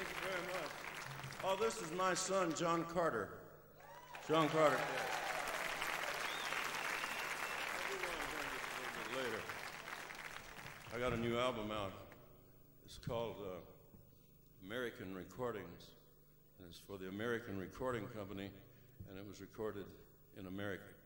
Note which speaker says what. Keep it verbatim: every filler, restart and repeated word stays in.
Speaker 1: Thank you very much. Oh, this is my son, John Carter. John Carter. Later. I got a new album out. It's called uh, American Recordings. And it's for the American Recording Company, and it was recorded in America.